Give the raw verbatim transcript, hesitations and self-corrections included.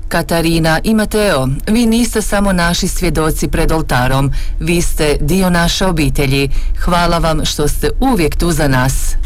Katarina i Mateo, vi niste samo naši svjedoci pred oltarom, vi ste dio naše obitelji. Hvala vam što ste uvijek tu za nas.